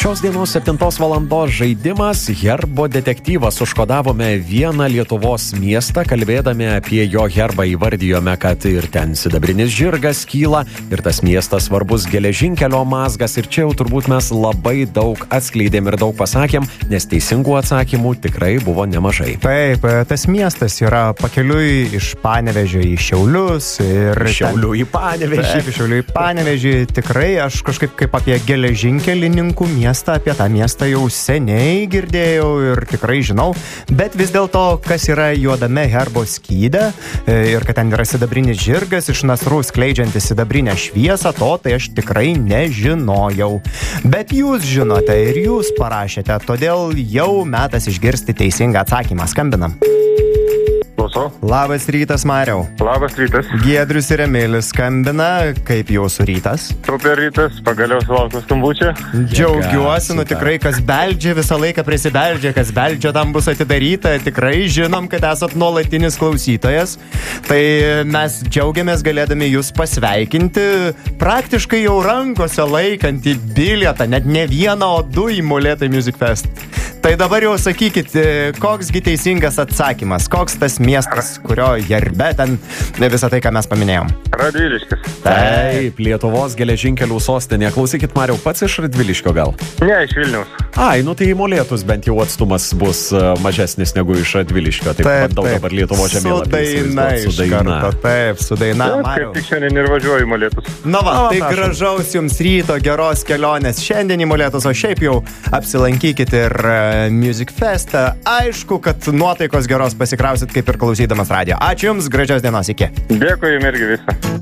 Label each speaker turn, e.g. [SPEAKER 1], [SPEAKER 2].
[SPEAKER 1] Šios dienos 7 valandos žaidimas Herbo detektyvas. Užkodavome vieną Lietuvos miestą, kalbėdami apie jo herbą įvardijome, kad ir ten sidabrinis žirgas kyla, ir tas miestas svarbus geležinkelio mazgas, ir čia jau turbūt mes labai daug atskleidėm ir daug pasakėm, nes teisingų atsakymų tikrai buvo nemažai.
[SPEAKER 2] Taip, tas miestas yra pakeliui iš Panevėžio į Šiaulius ir...
[SPEAKER 1] Šiaulių į Panevėžį.
[SPEAKER 2] Taip, Šiaulių į Panevėžį. Tikrai aš kažkaip kaip apie geležinkelininkų miestą, apie tą miestą jau seniai girdėjau ir tikrai žinau, bet vis dėlto, kas yra juodame herbo skyde ir kad ten yra sidabrinis žirgas iš nasrų skleidžiantis sidabrinę šviesą, tai aš tikrai nežinojau. Bet jūs žinote ir jūs parašėte, todėl jau metas išgirsti teisingą atsakymą. Skambinam.
[SPEAKER 3] Klausau.
[SPEAKER 2] Labas rytas, Mariau.
[SPEAKER 3] Labas rytas.
[SPEAKER 2] Giedrius ir Emilis skambina. Kaip jūsų rytas?
[SPEAKER 3] Super rytas, pagaliau sulaukiau skambučio.
[SPEAKER 2] Džiaugiuosi, tikrai, kas beldžia visą laiką prisibeldžia, kas beldžia tam bus atidaryta. Tikrai žinom, kad esat nuolatinis klausytojas. Tai mes džiaugiamės galėdami jūs pasveikinti, praktiškai jau rankose laikantį bilietą, net ne vieną, o du į Molėtai Music Fest. Tai dabar jau sakykit, koksgi teisingas atsakymas, koks tas miestas, kurio herbe ten visą tai, ką mes paminėjom.
[SPEAKER 3] Radviliškis.
[SPEAKER 1] Taip, Lietuvos geležinkelių sostinė. Klausykit, Mariau, pats iš Radviliškio gal?
[SPEAKER 3] Ne, iš Vilniaus.
[SPEAKER 1] Ai, tai į Molėtus bent jau atstumas bus mažesnis negu iš Radviliškio. Taip, bandau dabar Lietuvos žemėlapį įsivaizduoti.
[SPEAKER 2] Su daina. Taip, su daina.
[SPEAKER 3] Kaip tik šiandien ir važiuoju į Molėtus.
[SPEAKER 2] Na va, tai gražaus jums ryto, geros kelionės šiandien į Molėtus, o šiaip jau apsilankykit ir Music Festą. Aišku, kad nuotaikos geros pasikrausit kaip ir klausydamas radijo. Ačiū jums, gražios dienos, iki.
[SPEAKER 3] Dėkui jums irgi visą.